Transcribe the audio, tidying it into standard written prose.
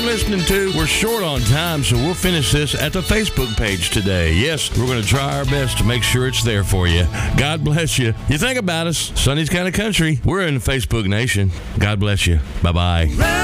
been listening to. We're short on time, so we'll finish this at the Facebook page today. Yes, we're going to try our best to make sure it's there for you. God bless you. You think about us, Sonny's Kind of Country. We're in the Facebook Nation. God bless you. Bye-bye.